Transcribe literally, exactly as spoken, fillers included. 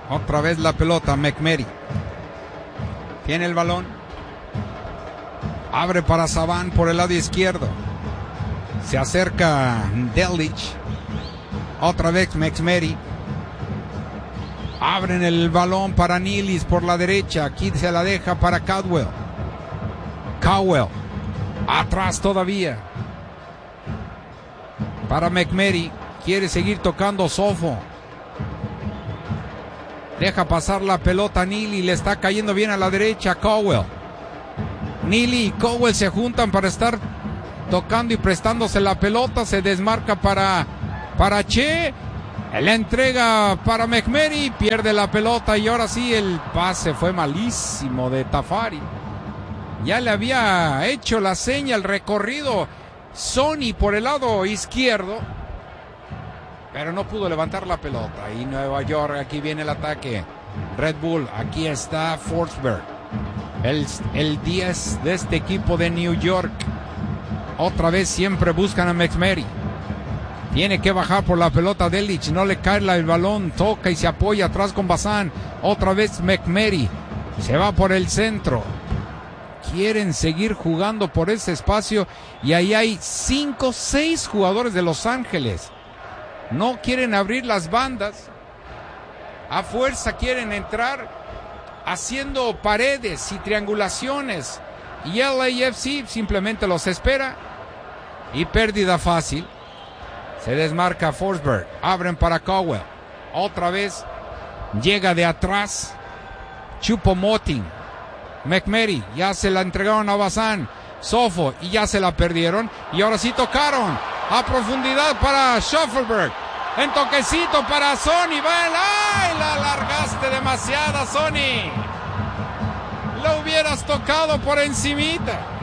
Otra vez la pelota, McMurray. Tiene el balón. Abre para Saban por el lado izquierdo. Se acerca Delich. Otra vez McMurray. Abren el balón para Nilis por la derecha. Aquí se la deja para Caldwell. Cowell. Atrás todavía. Para McMurray. Quiere seguir tocando Sofo. Deja pasar la pelota a Neely. Le está cayendo bien a la derecha Cowell. Neely y Cowell se juntan para estar tocando y prestándose la pelota. Se desmarca para, para Che. La entrega para McMurray. Pierde la pelota y ahora sí el pase fue malísimo de Tafari. Ya le había hecho la seña, el recorrido Sony por el lado izquierdo, pero no pudo levantar la pelota. Y Nueva York, aquí viene el ataque. Red Bull, aquí está Forsberg, el, el diez de este equipo de New York. Otra vez siempre buscan a McMurray. Tiene que bajar por la pelota Delich, no le cae el balón, toca y se apoya atrás con Bazán. Otra vez McMurray, se va por el centro. Quieren seguir jugando por ese espacio y ahí hay cinco, seis jugadores de Los Ángeles. No quieren abrir las bandas. A fuerza quieren entrar haciendo paredes y triangulaciones. Y L A F C simplemente los espera. Y pérdida fácil. Se desmarca Forsberg. Abren para Cowell. Otra vez llega de atrás Choupo-Moting. McMurray, ya se la entregaron a Bazán. Sofo, y ya se la perdieron. Y ahora sí tocaron a profundidad para Schoffelberg. En toquecito para Sony. ¡Va el... ¡Ay! La alargaste demasiada, Sony. Lo hubieras tocado por encimita.